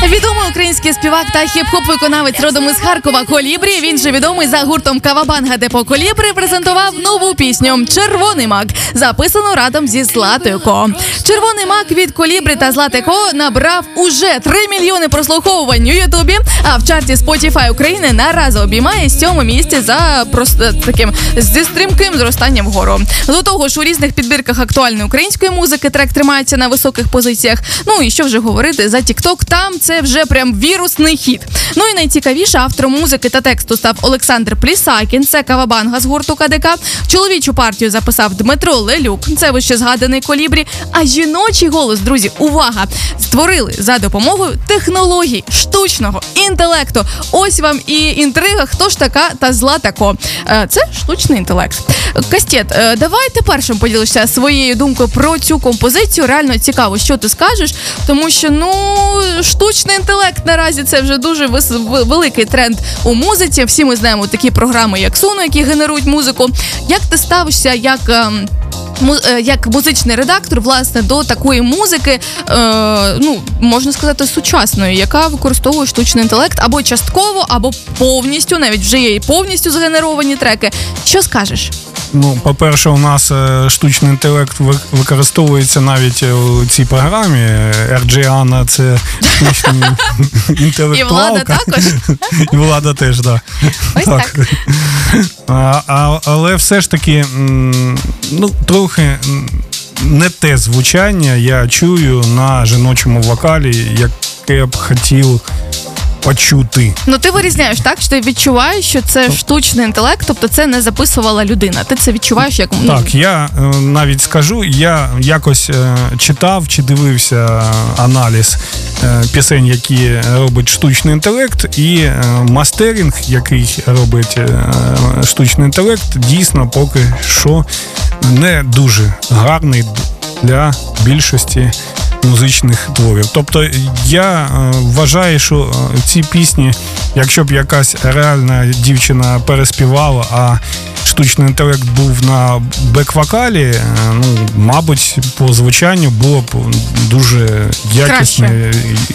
Відомий український співак та хіп-хоп-виконавець родом із Харкова Колібрі, він же відомий за гуртом Кавабанга Депо Колібрі, презентував нову пісню «Червоний мак», записану разом зі Златою Ко. «Червоний мак» від Колібрі та Злати Ко набрав уже 3 мільйони прослуховувань у Ютубі, а в чарті Spotify України наразі обіймає 7-те місце за зі стрімким зростанням вгору. До того ж, у різних підбірках актуальної української музики трек тримається на високих позиціях. Ну і що вже говорити за TikTok, там це вже прям вірусний хіт. Ну і найцікавіше, автором музики та тексту став Олександр Плісакін, це Кавабанга з гурту КДК. Чоловічу партію записав Дмитро Лелюк, це вище згаданий Колібрі. А жіночий голос, друзі, увага, створили за допомогою технологій штучного інтелекту. Ось вам і інтрига, хто ж така та Злата Ко. Це штучний інтелект. Кастет, давай ти першим поділишся своєю думкою про цю композицію. Реально цікаво, що ти скажеш, тому що, штучний інтелект наразі це вже дуже великий тренд у музиці. Всі ми знаємо такі програми, як Suno, які генерують музику. Як ти ставишся як музичний редактор, власне, до такої музики, можна сказати, сучасної, яка використовує штучний інтелект або частково, або повністю, навіть вже є і повністю згенеровані треки. Що скажеш? По-перше, у нас штучний інтелект використовується навіть у цій програмі. Ерджіана – це штучний інтелектуалка. І Влада також? І Влада теж, так. Ось так. Але все ж таки, трохи не те звучання я чую на жіночому вокалі, яке я б хотів почути. Ти вирізняєш, так? Що ти відчуваєш, що це штучний інтелект, тобто це не записувала людина. Ти це відчуваєш як... Так, я навіть скажу, я якось читав чи дивився аналіз пісень, які робить штучний інтелект, і мастеринг, який робить штучний інтелект, дійсно поки що не дуже гарний для більшості музичних творів. Тобто я вважаю, що ці пісні, якщо б якась реальна дівчина переспівала, а штучний інтелект був на бек-вокалі, мабуть, по звучанню було б дуже якісне,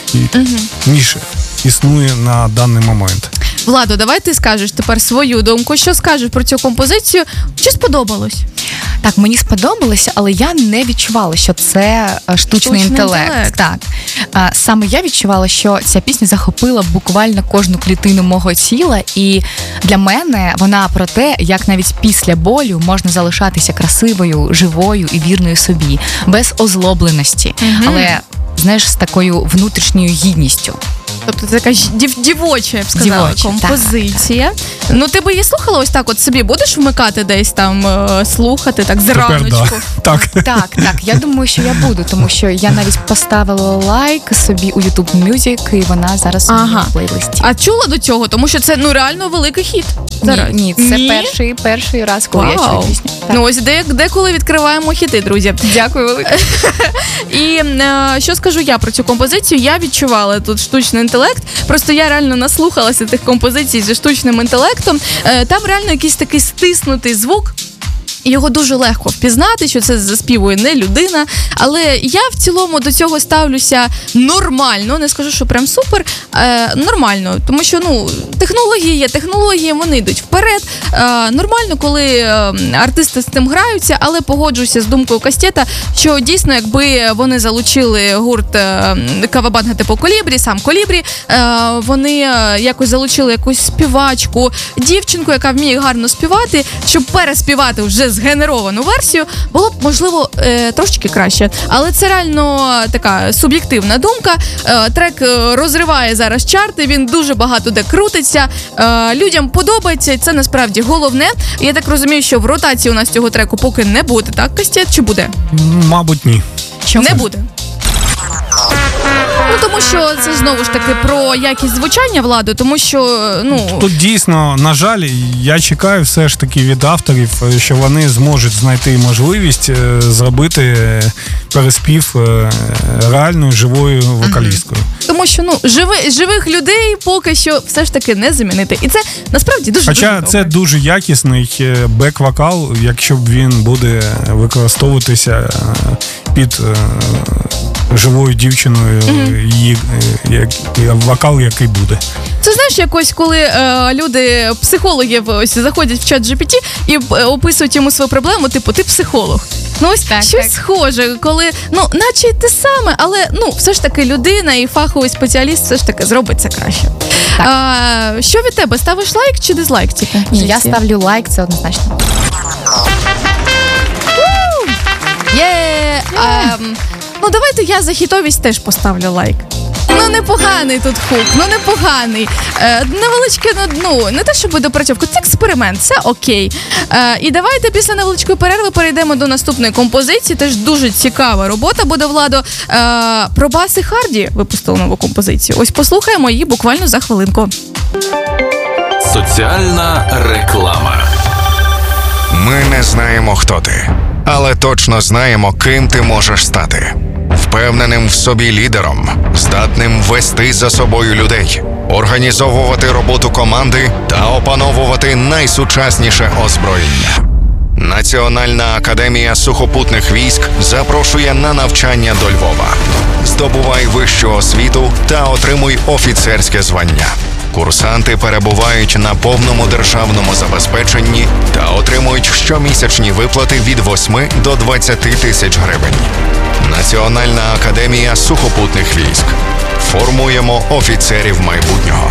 ніж існує на даний момент. Владо, давай ти скажеш тепер свою думку. Що скажеш про цю композицію? Чи сподобалось? Так, мені сподобалося, але я не відчувала, що це штучний інтелект. Так. Саме я відчувала, що ця пісня захопила буквально кожну клітину мого тіла, і для мене вона про те, як навіть після болю можна залишатися красивою, живою і вірною собі, без озлобленості, але, знаєш, з такою внутрішньою гідністю. Тобто це така дівоча, я б сказала, композиція. Так. Ти би її слухала ось так, от собі будеш вмикати десь там, слухати так зраночку? Так. Так, я думаю, що я буду, тому що я навіть поставила лайк собі у YouTube Music, і вона зараз у мене в плейлисті. А чула до цього? Тому що це, реально великий хіт. Ні, це перший раз, коли я чую пісню. Так. Ось деколи відкриваємо хіти, друзі. Дякую велике. І що скажу я про цю композицію? Я відчувала тут штучний інтелект. Просто я реально наслухалася тих композицій зі штучним інтелектом. Там реально якийсь такий стиснутий звук. Його дуже легко впізнати, що це заспівує не людина, але я в цілому до цього ставлюся нормально, не скажу, що прям супер, нормально, тому що, технології є технології, вони йдуть вперед, нормально, коли артисти з цим граються, але погоджуюся з думкою Кастета, що дійсно, якби вони залучили гурт Кавабанга Депо Колібрі, сам Колібрі, вони якось залучили якусь співачку, дівчинку, яка вміє гарно співати, щоб переспівати вже згенеровану версію, було б, можливо, трошечки краще. Але це реально така суб'єктивна думка. Трек розриває зараз чарти, він дуже багато де крутиться. Людям подобається, і це насправді головне. Я так розумію, що в ротації у нас цього треку поки не буде, так, Кастет? Чи буде? Мабуть, ні. Чому? Не буде. Тому що це знову ж таки про якість звучання, Владу, тому що, Тут дійсно, на жаль, я чекаю все ж таки від авторів, що вони зможуть знайти можливість зробити переспів реальною живою вокалісткою. Тому що, живих людей поки що все ж таки не замінити. І це насправді дуже добре. Хоча це дуже якісний бек-вокал, якщо він буде використовуватися під живою дівчиною, її вокал, який буде. Це знаєш, якось коли люди, психологів, ось заходять в чат GPT і описують йому свою проблему, типу, ти психолог. Ну ось так, щось схоже, коли, наче й те саме, але, все ж таки людина і фаховий спеціаліст все ж таки зробить це краще. Що від тебе? Ставиш лайк чи дизлайк? Ні, я ставлю лайк, це однозначно. Давайте я за хітовість теж поставлю лайк. Непоганий тут хук, непоганий. Невеличке, не те, що буде допрацьовка, це експеримент, це окей. І давайте після невеличкої перерви перейдемо до наступної композиції. Теж дуже цікава робота буде, Владо. Про Бас і Харді випустили нову композицію. Ось послухаємо її буквально за хвилинку. Соціальна реклама. Ми не знаємо, хто ти, але точно знаємо, ким ти можеш стати. Впевненим в собі лідером, здатним вести за собою людей, організовувати роботу команди та опановувати найсучасніше озброєння. Національна академія сухопутних військ запрошує на навчання до Львова. Здобувай вищу освіту та отримуй офіцерське звання. Курсанти перебувають на повному державному забезпеченні та отримують щомісячні виплати від 8 до 20 тисяч гривень. Національна академія сухопутних військ. Формуємо офіцерів майбутнього.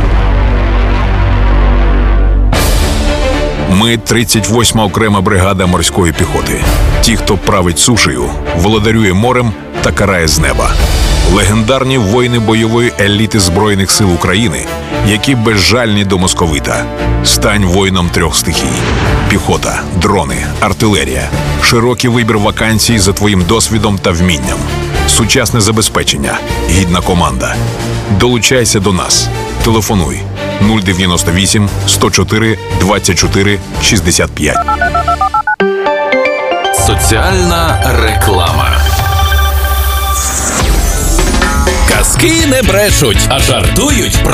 Ми 38-ма окрема бригада морської піхоти. Ті, хто править сушею, володарює морем та карає з неба. Легендарні воїни бойової еліти Збройних сил України, які безжальні до московита. Стань воїном 3 стихій. Піхота, дрони, артилерія. Широкий вибір вакансій за твоїм досвідом та вмінням. Сучасне забезпечення. Гідна команда. Долучайся до нас. Телефонуй 098 104 24 65. Соціальна реклама. Казки не брешуть, а жартують про